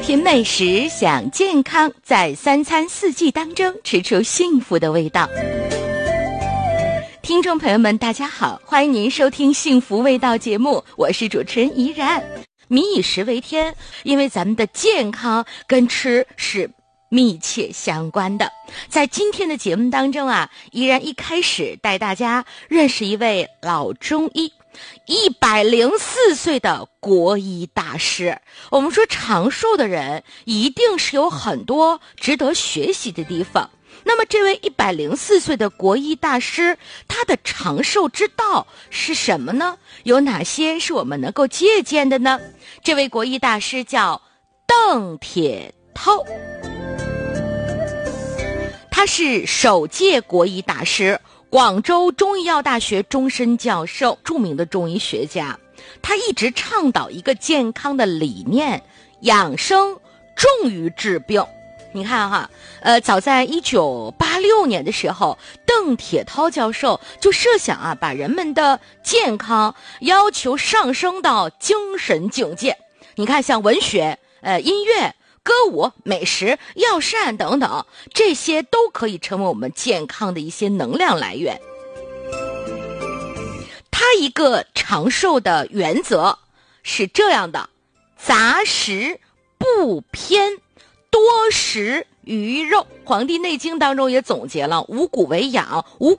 品美食，享健康，在三餐四季当中吃出幸福的味道。听众朋友们大家好，欢迎您收听幸福味道节目，我是主持人怡然。民以食为天，因为咱们的健康跟吃是密切相关的。在今天的节目当中啊，怡然一开始带大家认识一位老中医，104岁的国医大师。我们说长寿的人一定是有很多值得学习的地方。那么这位104岁的国医大师，他的长寿之道是什么呢？有哪些是我们能够借鉴的呢？这位国医大师叫邓铁透，他是首届国医大师，广州中医药大学终身教授，著名的中医学家。他一直倡导一个健康的理念，养生重于治病。你看哈，早在1986年的时候，邓铁涛教授就设想啊，把人们的健康要求上升到精神境界。你看，像文学、音乐、歌舞、美食、药膳等等，这些都可以成为我们健康的一些能量来源。他一个长寿的原则是这样的：杂食不偏，多食鱼肉。黄帝内经当中也总结了五谷为养，五